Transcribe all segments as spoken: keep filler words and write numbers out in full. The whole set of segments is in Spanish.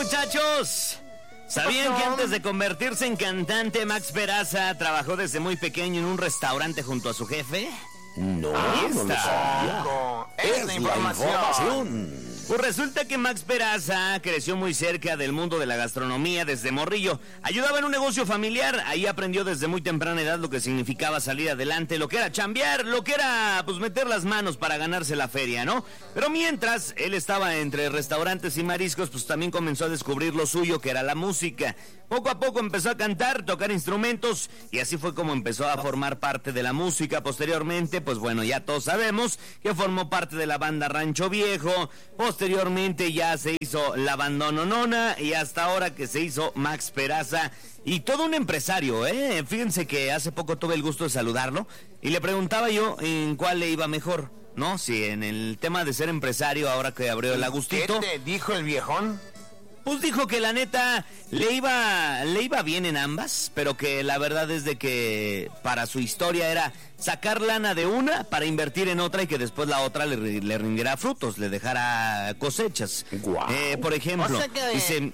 muchachos. ¿Sabían que antes de convertirse en cantante, Max Peraza trabajó desde muy pequeño en un restaurante junto a su jefe? No, Ahí no lo está. sabía. Es Es la la información. información. Pues resulta que Max Peraza creció muy cerca del mundo de la gastronomía desde morrillo. Ayudaba en un negocio familiar, ahí aprendió desde muy temprana edad lo que significaba salir adelante, lo que era chambear, lo que era pues meter las manos para ganarse la feria, ¿no? Pero mientras él estaba entre restaurantes y mariscos, pues también comenzó a descubrir lo suyo, que era la música. Poco a poco empezó a cantar, tocar instrumentos, y así fue como empezó a formar parte de la música. Posteriormente, pues bueno, ya todos sabemos que formó parte de la banda Rancho Viejo. Posteriormente ya se hizo la bandononona y hasta ahora que se hizo Max Peraza. Y todo un empresario, ¿eh? Fíjense que hace poco tuve el gusto de saludarlo y le preguntaba yo en cuál le iba mejor, ¿no? Si en el tema de ser empresario ahora que abrió el Agustito. ¿Qué te dijo el viejón? Pues dijo que la neta le iba, le iba bien en ambas, pero que la verdad es de que para su historia era sacar lana de una para invertir en otra y que después la otra le, le rindiera frutos, le dejara cosechas. Guau. Eh, por ejemplo, O sea que- dice...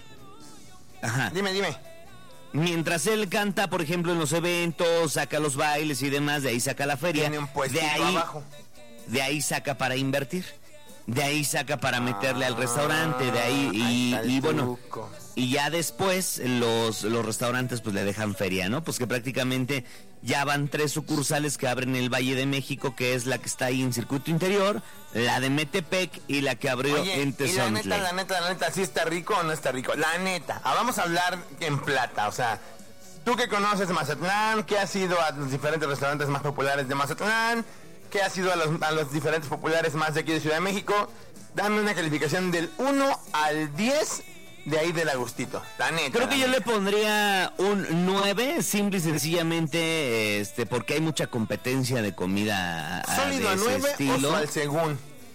Ajá. Dime, dime. Mientras él canta, por ejemplo, en los eventos, saca los bailes y demás, de ahí saca la feria. Tiene un puestito de ahí, abajo. de ahí saca para invertir. De ahí saca para meterle al restaurante, de ahí y, Ahí está el y bueno, truco. y ya después los, los restaurantes pues le dejan feria, ¿no? Pues que prácticamente ya van tres sucursales que abren en el Valle de México, que es la que está ahí en Circuito Interior, la de Metepec y la que abrió Oye, en y la Tezontle. neta, la neta, la neta, ¿sí está rico o no está rico? La neta. Ah, vamos a hablar en plata, o sea, tú que conoces Mazatlán, que has ido a los diferentes restaurantes más populares de Mazatlán, que has ido a los, a los diferentes populares más de aquí de Ciudad de México, dame una calificación del uno al diez de ahí del Agustito, la neta. Creo que la yo le neta. pondría un nueve, simple y sencillamente, este, porque hay mucha competencia de comida a- ¿Sólido de ese nueve estilo. o al según?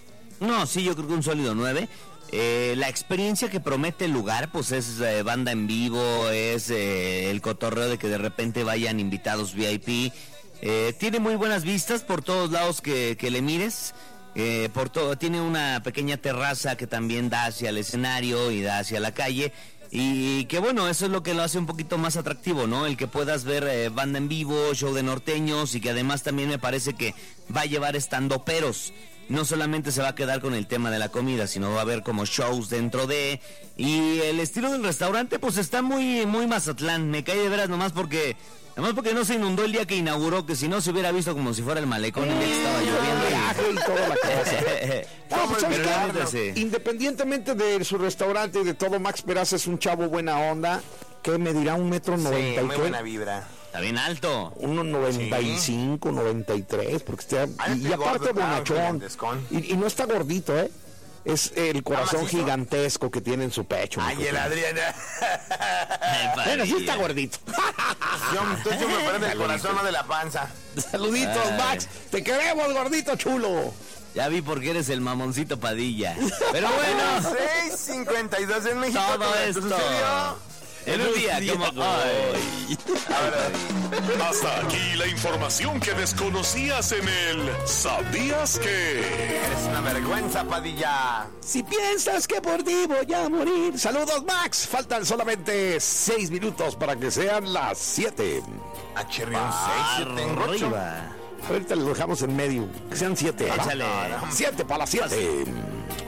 No, sí, yo creo que un sólido nueve. Eh, la experiencia que promete el lugar, pues es eh, banda en vivo, es eh, el cotorreo de que de repente vayan invitados V I P. Eh, tiene muy buenas vistas por todos lados que, que le mires. Eh, por todo, tiene una pequeña terraza que también da hacia el escenario y da hacia la calle. Y que bueno, eso es lo que lo hace un poquito más atractivo, ¿no? El que puedas ver eh, banda en vivo, show de norteños y que además también me parece que va a llevar estandoperos. No solamente se va a quedar con el tema de la comida, sino va a haber como shows dentro de... Y el estilo del restaurante pues está muy, muy Mazatlán. Me cae de veras nomás porque... Además porque no se inundó el día que inauguró, que si no se hubiera visto como si fuera el malecón el día que estaba lloviendo. Viaje y toda la cosa. No, pues, ¿sabes Pero la qué? neta, sí. Independientemente de su restaurante y de todo, Max Peraza es un chavo buena onda, que medirá un metro Sí, noventa y muy qué? buena vibra. Está bien alto. uno noventa y cinco, noventa y tres, porque está, Ah, y, y este aparte gordo, claro, bonachón. gigantescón. Y, y no está gordito, ¿eh? Es el corazón macizo? gigantesco que tiene en su pecho. Ay, mijo. el Adriana. Bueno, sí está gordito. Yo estoy siempre del corazón, no de la panza. Saluditos, Ay. Max. Te queremos, gordito chulo. Ya vi por qué eres el mamoncito Padilla. Pero bueno, seis cincuenta y dos en México. todo ¿cómo esto sucedió? en un día como hoy. Ahora, Hasta aquí la información que desconocías en el ¿Sabías que? eres una vergüenza, Padilla. Si piensas que por ti voy a morir. Saludos, Max. Faltan solamente seis minutos para que sean las siete. A Chirrión seis, yo tengo ocho. Arriba. Ahorita lo dejamos en medio. Que sean siete. ¿va? Échale. Siete para las siete.